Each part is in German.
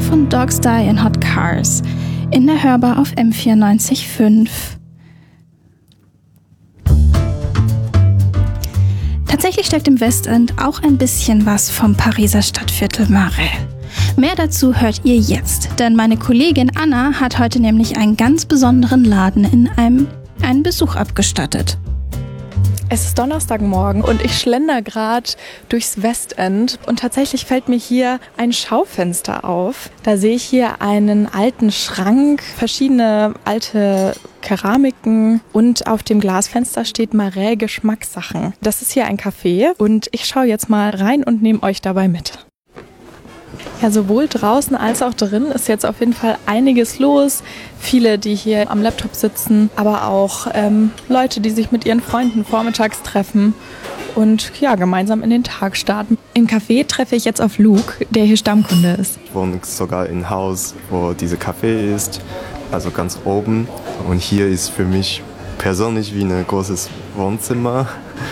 von Dogs Die in Hot Cars in der Hörbar auf M94.5. Tatsächlich steckt im Westend auch ein bisschen was vom Pariser Stadtviertel Marais. Mehr dazu hört ihr jetzt, denn meine Kollegin Anna hat heute nämlich einen ganz besonderen Laden in einen Besuch abgestattet. Es ist Donnerstagmorgen und ich schlender gerade durchs Westend und tatsächlich fällt mir hier ein Schaufenster auf. Da sehe ich hier einen alten Schrank, verschiedene alte Keramiken und auf dem Glasfenster steht Marais Geschmackssachen. Das ist hier ein Café und ich schaue jetzt mal rein und nehme euch dabei mit. Ja, sowohl draußen als auch drin ist jetzt auf jeden Fall einiges los. Viele, die hier am Laptop sitzen, aber auch Leute, die sich mit ihren Freunden vormittags treffen und ja, gemeinsam in den Tag starten. Im Café treffe ich jetzt auf Luke, der hier Stammkunde ist. Ich wohne sogar in Haus, wo dieser Café ist, also ganz oben. Und hier ist für mich persönlich wie ein großes Wohnzimmer,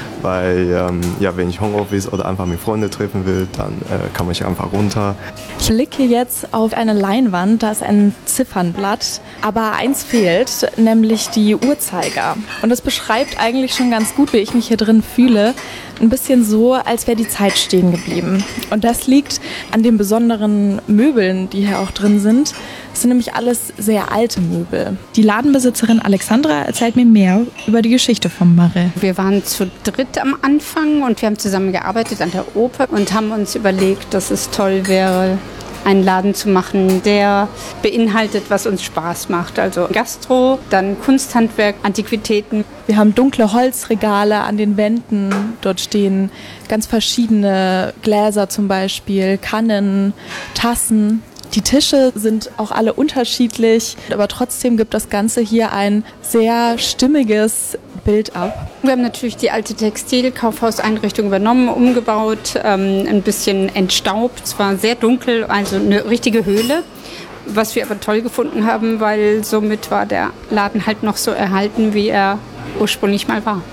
weil wenn ich Homeoffice oder einfach mit Freunden treffen will, dann kann man einfach runter. Ich blicke jetzt auf eine Leinwand, da ist ein Ziffernblatt, aber eins fehlt, nämlich die Uhrzeiger. Und das beschreibt eigentlich schon ganz gut, wie ich mich hier drin fühle. Ein bisschen so, als wäre die Zeit stehen geblieben. Und das liegt an den besonderen Möbeln, die hier auch drin sind. Es sind nämlich alles sehr alte Möbel. Die Ladenbesitzerin Alexandra erzählt mir mehr über die Geschichte vom Marais. Wir waren zu dritt am Anfang und wir haben zusammen gearbeitet an der Oper und haben uns überlegt, dass es toll wäre, einen Laden zu machen, der beinhaltet, was uns Spaß macht. Also Gastro, dann Kunsthandwerk, Antiquitäten. Wir haben dunkle Holzregale an den Wänden. Dort stehen ganz verschiedene Gläser zum Beispiel, Kannen, Tassen. Die Tische sind auch alle unterschiedlich, aber trotzdem gibt das Ganze hier ein sehr stimmiges Bild ab. Wir haben natürlich die alte Textil-Kaufhauseinrichtung übernommen, umgebaut, ein bisschen entstaubt. Es war sehr dunkel, also eine richtige Höhle. Was wir aber toll gefunden haben, weil somit war der Laden halt noch so erhalten, wie er ursprünglich mal war.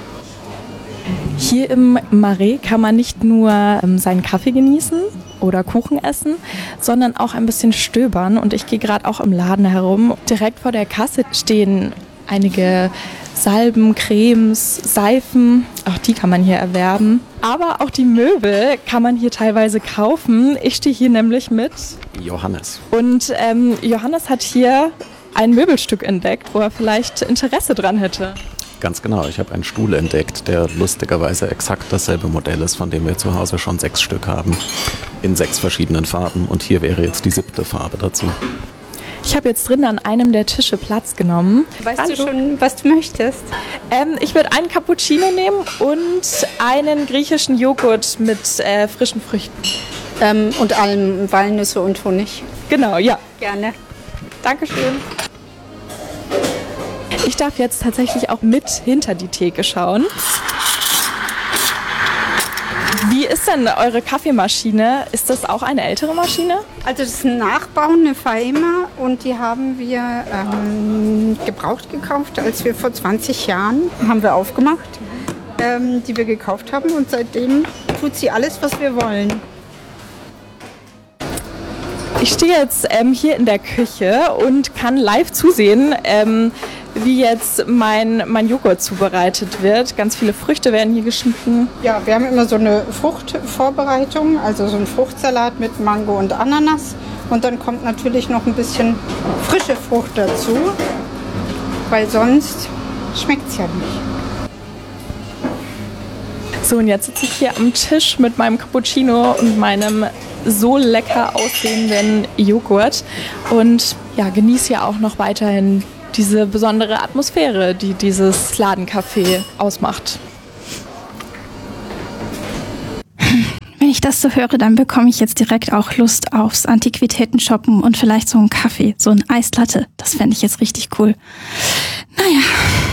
Hier im Marais kann man nicht nur seinen Kaffee genießen oder Kuchen essen, sondern auch ein bisschen stöbern. Und ich gehe gerade auch im Laden herum. Direkt vor der Kasse stehen einige Salben, Cremes, Seifen. Auch die kann man hier erwerben. Aber auch die Möbel kann man hier teilweise kaufen. Ich stehe hier nämlich mit Johannes. Und Johannes hat hier ein Möbelstück entdeckt, wo er vielleicht Interesse dran hätte. Ganz genau, ich habe einen Stuhl entdeckt, der lustigerweise exakt dasselbe Modell ist, von dem wir zu Hause schon 6 Stück haben, in 6 verschiedenen Farben und hier wäre jetzt die 7. Farbe dazu. Ich habe jetzt drin an einem der Tische Platz genommen. Weißt du schon, was du möchtest? Ich würde einen Cappuccino nehmen und einen griechischen Joghurt mit frischen Früchten. Und allem Walnüsse und Honig. Genau, ja. Gerne. Dankeschön. Ich darf jetzt tatsächlich auch mit hinter die Theke schauen. Wie ist denn eure Kaffeemaschine? Ist das auch eine ältere Maschine? Also das ist ein Nachbau, eine Faima und die haben wir gebraucht gekauft, als wir vor 20 Jahren haben wir aufgemacht, die wir gekauft haben und seitdem tut sie alles, was wir wollen. Ich stehe jetzt hier in der Küche und kann live zusehen, wie jetzt mein Joghurt zubereitet wird. Ganz viele Früchte werden hier geschnitten. Ja, wir haben immer so eine Fruchtvorbereitung, also so einen Fruchtsalat mit Mango und Ananas. Und dann kommt natürlich noch ein bisschen frische Frucht dazu, weil sonst schmeckt es ja nicht. So, und jetzt sitze ich hier am Tisch mit meinem Cappuccino und meinem so lecker aussehenden Joghurt und ja, genieße ja auch noch weiterhin diese besondere Atmosphäre, die dieses Ladencafé ausmacht. Wenn ich das so höre, dann bekomme ich jetzt direkt auch Lust aufs Antiquitäten-Shoppen und vielleicht so einen Kaffee, so ein Eislatte. Das fände ich jetzt richtig cool. Naja.